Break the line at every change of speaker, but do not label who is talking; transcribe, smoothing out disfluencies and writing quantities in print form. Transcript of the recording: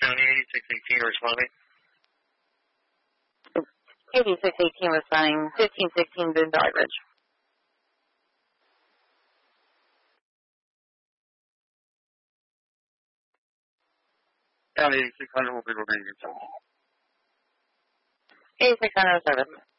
County 8618 responding.
8618 responding, 1516 Boone Valley Ridge.
County 8600 will be remaining in service.
8600 service.